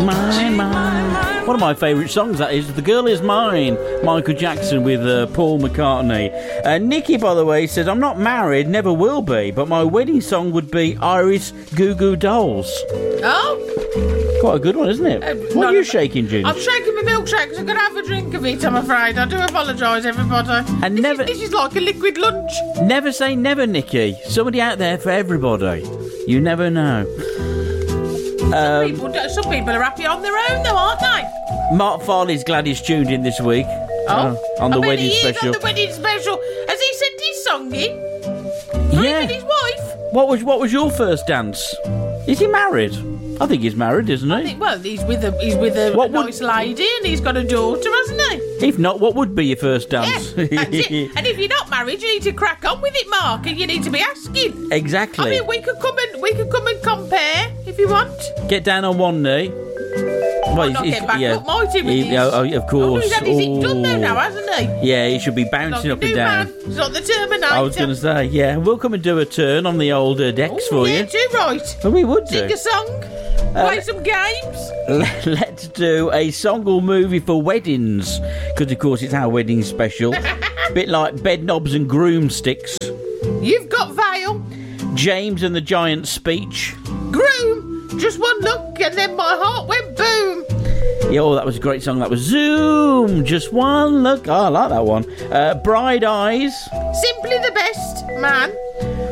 Mine. One of my favourite songs, that is The Girl Is Mine, Michael Jackson with Paul McCartney. Nikki, by the way, says, I'm not married, never will be, but my wedding song would be Iris Goo Goo Dolls. Oh. Quite a good one, isn't it? What are you shaking, Ginge? I'm shaking my milkshake because I'm going to have a drink of it, I'm afraid. I do apologise, everybody. And this is like a liquid lunch. Never say never, Nikki. Somebody out there for everybody. You never know. Some people are happy on their own, though, aren't they? Mark Farley's glad he's tuned in this week. On the wedding special. On the wedding special. Has he sent his song in? Yeah. With his wife? What was your first dance? Is he married? I think he's married, isn't he? He's with a nice lady and he's got a daughter, hasn't he? If not, what would be your first dance? Yeah, that's it. And if you're not married, you need to crack on with it, Mark, and you need to be asking. Exactly. I mean, we could come and compare if you want. Get down on one knee. Well, not get back up, mighty with this. Of course. He's had his hip done though now, hasn't he? Yeah, he should be bouncing up and down. Man. He's not the Terminator. I was going to say, yeah, we'll come and do a turn on the old decks for you. Yeah, too right. Well, we would do. Sing a song. Play some games. Let's do a song or movie for weddings, because of course it's our wedding special. Bit like Bed Knobs and Groomsticks. You've got Vale. James and the Giant Speech. Groom, just one look and then my heart went boom. Yeah, that was a great song. That was Zoom, just one look. Oh, I like that one. Bride Eyes. Simply the best, man.